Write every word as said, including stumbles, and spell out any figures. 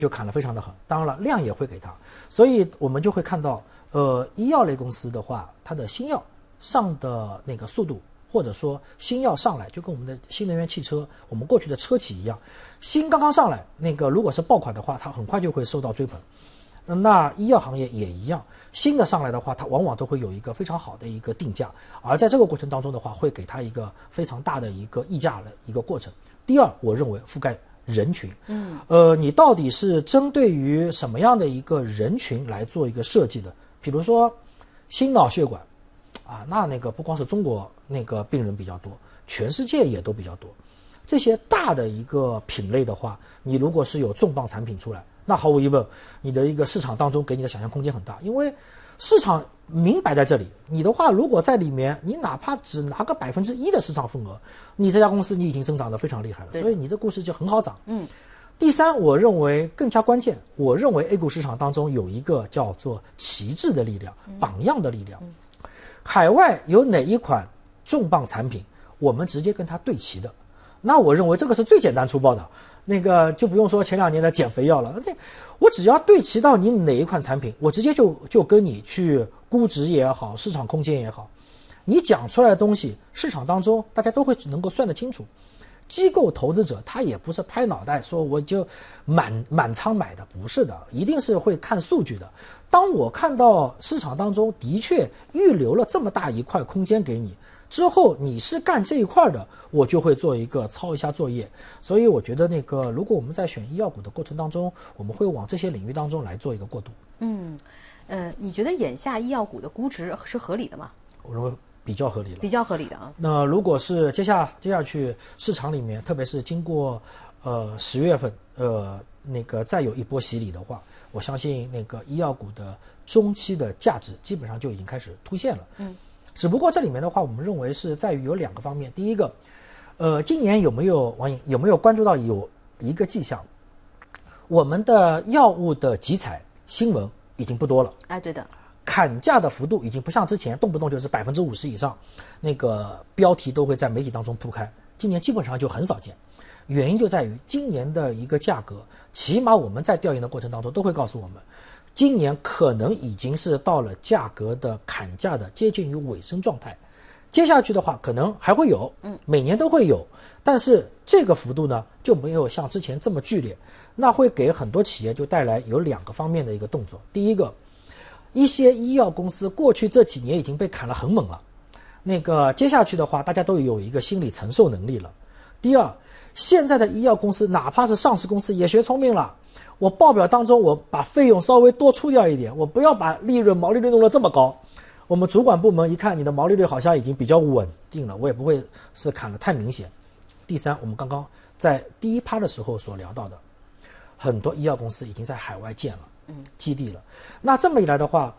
就砍得非常的狠，当然了，量也会给它，所以我们就会看到，呃，医药类公司的话，它的新药上的那个速度，或者说新药上来，就跟我们的新能源汽车，我们过去的车企一样，新刚刚上来，那个如果是爆款的话，它很快就会受到追捧。那医药行业也一样，新的上来的话，它往往都会有一个非常好的一个定价，而在这个过程当中的话，会给它一个非常大的一个溢价的一个过程。第二，我认为覆盖人群，嗯，呃，你到底是针对于什么样的一个人群来做一个设计的？比如说心脑血管，啊，那那个不光是中国那个病人比较多，全世界也都比较多。这些大的一个品类的话，你如果是有重磅产品出来，那毫无疑问，你的一个市场当中给你的想象空间很大，因为市场明摆在这里。你的话，如果在里面，你哪怕只拿个百分之一的市场份额，你这家公司你已经增长得非常厉害了，所以你这故事就很好涨。嗯。第三，我认为更加关键，我认为 A 股市场当中有一个叫做旗帜的力量、榜样的力量。嗯、海外有哪一款重磅产品，我们直接跟它对齐的，那我认为这个是最简单粗暴的。那个就不用说前两年的减肥药了，那我只要对齐到你哪一款产品，我直接就就跟你去估值也好，市场空间也好，你讲出来的东西，市场当中大家都会能够算得清楚。机构投资者他也不是拍脑袋说我就满满仓买的，不是的，一定是会看数据的。当我看到市场当中的确预留了这么大一块空间给你之后，你是干这一块的，我就会做一个抄一下作业。所以我觉得那个如果我们在选医药股的过程当中，我们会往这些领域当中来做一个过渡。 嗯，呃，你觉得眼下医药股的估值是合理的吗？ 我认为比较合理了， 比较合理的啊。 那如果是接下接下去市场里面，特别是经过呃十月份呃那个再有一波洗礼的话，我相信那个医药股的中期的价值基本上就已经开始凸现了。嗯。只不过这里面的话，我们认为是在于有两个方面。第一个，呃，今年有没有网友有没有关注到有一个迹象，我们的药物的集采新闻已经不多了。 哎，对的， 砍价的幅度已经不像之前动不动就是百分之五十以上，那个标题都会在媒体当中铺开。今年基本上就很少见，原因就在于今年的一个价格，起码我们在调研的过程当中都会告诉我们。今年可能已经是到了价格的砍价的接近于尾声状态，接下去的话可能还会有，嗯，每年都会有，但是这个幅度呢就没有像之前这么剧烈，那会给很多企业就带来有两个方面的一个动作。第一个，一些医药公司过去这几年已经被砍了很猛了，那个接下去的话大家都有一个心理承受能力了。第二，现在的医药公司哪怕是上市公司也学聪明了，我报表当中我把费用稍微多出掉一点，我不要把利润毛利率弄得这么高。我们主管部门一看你的毛利率好像已经比较稳定了，我也不会是砍得太明显。第三，我们刚刚在第一趴的时候所聊到的，很多医药公司已经在海外建了基地了。那这么一来的话，